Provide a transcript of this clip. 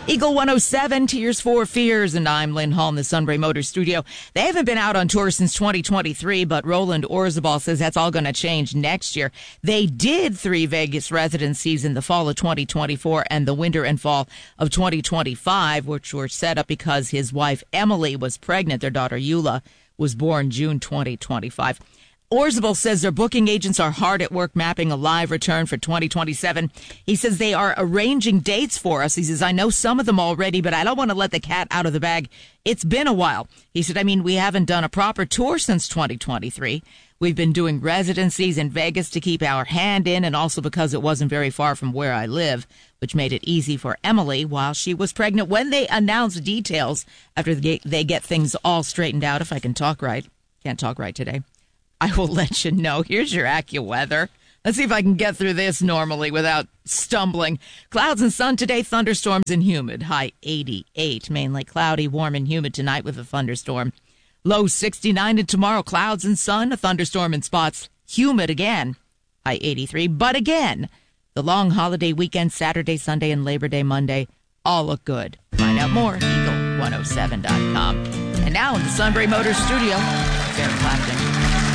Eagle 107, Tears for Fears, and I'm Lynn Hall in the Sunbury Motors studio. They haven't been out on tour since 2023, but Roland Orzabal says that's all going to change next year. They did 3 Vegas residencies in the fall of 2024 and the winter and fall of 2025, which were set up because his wife Emily was pregnant. Their daughter Eula was born June 2025. Orzabal says their booking agents are hard at work mapping a live return for 2027. He says they are arranging dates for us. He says, I know some of them already, but I don't want to let the cat out of the bag. It's been a while. He said, we haven't done a proper tour since 2023. We've been doing residencies in Vegas to keep our hand in, and also because it wasn't very far from where I live, which made it easy for Emily while she was pregnant. When they announce details, after they get things all straightened out, if I can talk right, can't talk right today, I will let you know. Here's your AccuWeather. Let's see if I can get through this normally without stumbling. Clouds and sun today, thunderstorms and humid. High 88. Mainly cloudy, warm and humid tonight with a thunderstorm. Low 69, and tomorrow clouds and sun, a thunderstorm in spots, humid again. High 83. But again, the long holiday weekend, Saturday, Sunday, and Labor Day Monday, all look good. Find out more at Eagle107.com. And now in the Sunbury Motors studio, Barrett Clapton.